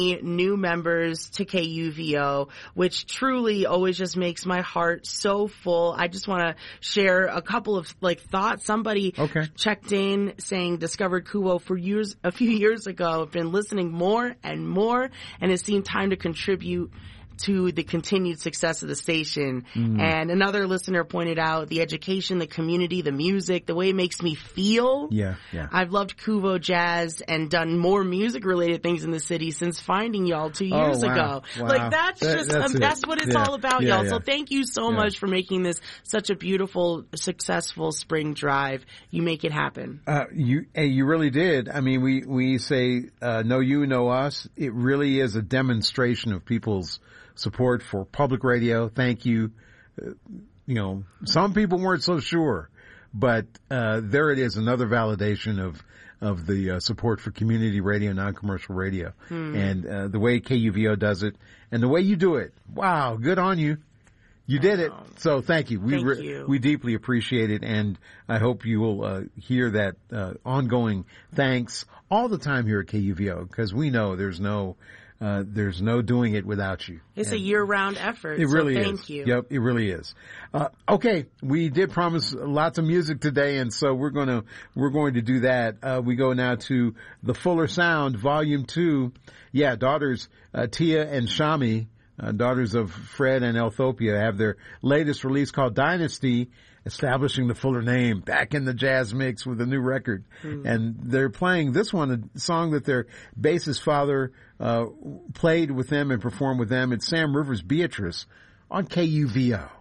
new members to KUVO, which truly always just makes my heart so full. I just want to share a couple of thoughts. Somebody checked in saying discovered KUVO a few years ago, been listening more and more, and has seen time to contribute to the continued success of the station. And another listener pointed out the education, the community, the music, the way it makes me feel. Yeah. I've loved KUVO Jazz and done more music related things in the city since finding y'all 2 years ago. Wow. That's what it's all about, y'all. Yeah. So thank you so much for making this such a beautiful, successful spring drive. You make it happen. You really did. I mean, we say, know you, know us. It really is a demonstration of people's support for public radio. Thank you. Some people weren't so sure, but there it is, another validation of the support for community radio, non-commercial radio, and the way KUVO does it, and the way you do it. Wow, good on you. You did it. So thank you. We deeply appreciate it, and I hope you will hear that ongoing thanks all the time here at KUVO, because we know there's no doing it without you. It's a year-round effort. It really is. Thank you. Yep, it really is. Okay, we did promise lots of music today, and so we're going to do that. We go now to the Fuller Sound, Volume 2. Yeah, daughters Tia and Shami, daughters of Fred and Elthopia, have their latest release called Dynasty, establishing the Fuller name back in the jazz mix with a new record. And they're playing this one, a song that their bassist father played with them and performed with them. It's Sam Rivers' Beatrice on KUVO.